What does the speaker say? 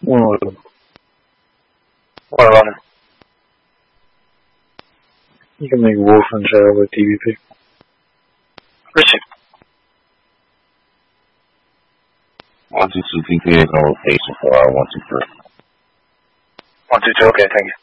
running. You can make Wolf and Shadow with DVP. Received. 122 DP is on rotation for 123. 122, okay, thank you.